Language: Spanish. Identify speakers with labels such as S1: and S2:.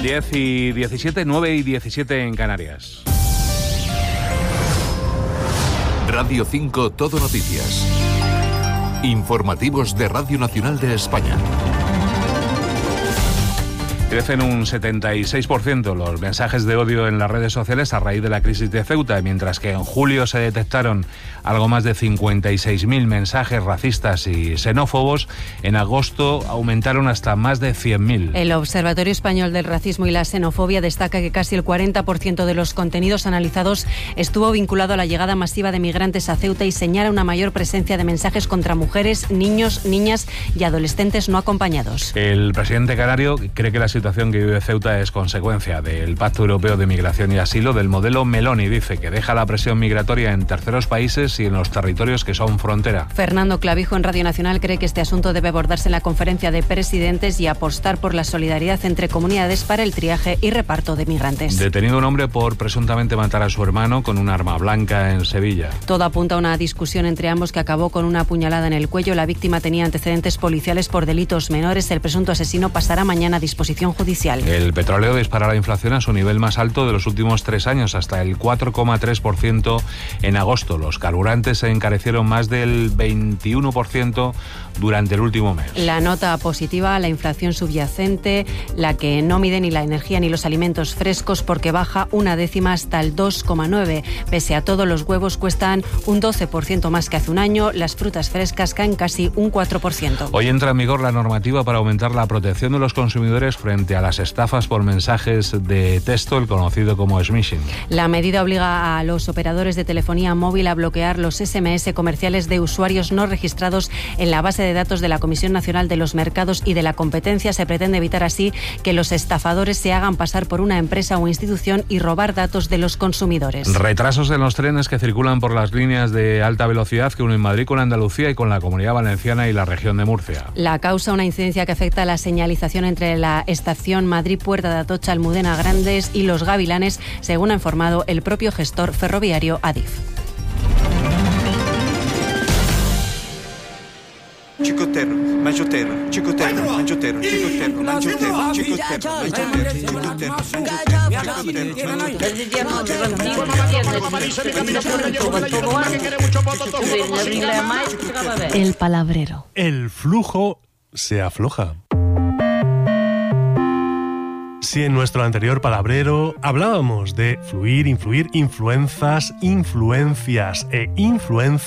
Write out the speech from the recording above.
S1: 10:17, 9:17 en Canarias.
S2: Radio 5 Todo Noticias. Informativos de Radio Nacional de España.
S1: Crecen un 76% los mensajes de odio en las redes sociales a raíz de la crisis de Ceuta, mientras que en julio se detectaron algo más de 56.000 mensajes racistas y xenófobos. En agosto aumentaron hasta más de 100.000.
S3: El Observatorio Español del Racismo y la Xenofobia destaca que casi el 40% de los contenidos analizados estuvo vinculado a la llegada masiva de migrantes a Ceuta y señala una mayor presencia de mensajes contra mujeres, niños, niñas y adolescentes no acompañados.
S1: El presidente canario cree que la situación que vive Ceuta es consecuencia del Pacto Europeo de Migración y Asilo, del modelo Meloni. Dice que deja la presión migratoria en terceros países y en los territorios que son frontera.
S3: Fernando Clavijo en Radio Nacional cree que este asunto debe abordarse en la conferencia de presidentes y apostar por la solidaridad entre comunidades para el triaje y reparto de migrantes.
S1: Detenido un hombre por presuntamente matar a su hermano con un arma blanca en Sevilla.
S3: Todo apunta a una discusión entre ambos que acabó con una puñalada en el cuello. La víctima tenía antecedentes policiales por delitos menores. El presunto asesino pasará mañana a disposición judicial.
S1: El petróleo dispara la inflación a su nivel más alto de los últimos 3 años, hasta el 4,3% en agosto. Los carburantes se encarecieron más del 21% durante el último mes.
S3: La nota positiva, la inflación subyacente, la que no mide ni la energía ni los alimentos frescos, porque baja 1/10 hasta el 2,9%. Pese a todo, los huevos cuestan un 12% más que hace un año, las frutas frescas caen casi un 4%.
S1: Hoy entra en vigor la normativa para aumentar la protección de los consumidores frente a las estafas por mensajes de texto, el conocido como smishing.
S3: La medida obliga a los operadores de telefonía móvil a bloquear los SMS comerciales de usuarios no registrados en la base de datos de la Comisión Nacional de los Mercados y de la Competencia. Se pretende evitar así que los estafadores se hagan pasar por una empresa o institución y robar datos de los consumidores.
S1: Retrasos en los trenes que circulan por las líneas de alta velocidad que unen Madrid con Andalucía y con la Comunidad Valenciana y la región de Murcia.
S3: La causa, una incidencia que afecta a la señalización entre la estación Madrid Puerta de Atocha, Almudena Grandes y Los Gavilanes, según ha informado el propio gestor ferroviario Adif.
S4: Chicotero, mangioterro, chicotero, mangioterro, chicotero, mangioterro,
S3: El palabrero.
S5: El flujo se afloja. Si en nuestro anterior palabrero hablábamos de fluir, influir, influencias e influencia